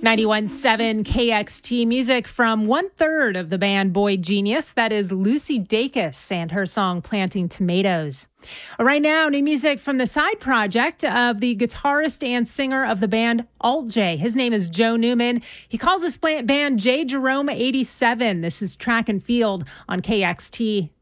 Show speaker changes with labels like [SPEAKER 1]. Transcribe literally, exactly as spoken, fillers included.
[SPEAKER 1] ninety-one point seven K X T music from one third of the band Boy Genius. That is Lucy Dacus and her song Planting Tomatoes. Right now, new music from the side project of the guitarist and singer of the band Alt J. His name is Joe Newman. He calls this band J Jerome eighty-seven. This is Track and Field on K X T.